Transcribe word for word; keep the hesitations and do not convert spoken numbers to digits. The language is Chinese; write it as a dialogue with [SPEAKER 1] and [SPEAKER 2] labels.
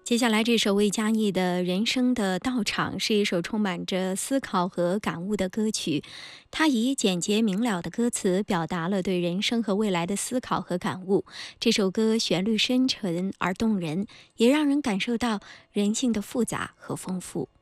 [SPEAKER 1] 接下来这首魏佳艺的《人生的道场》是一首充满着思考和感悟的歌曲，它以简洁明了的歌词表达了对人生和未来的思考和感悟。这首歌旋律深沉而动人，也让人感受到人性的复杂和丰富。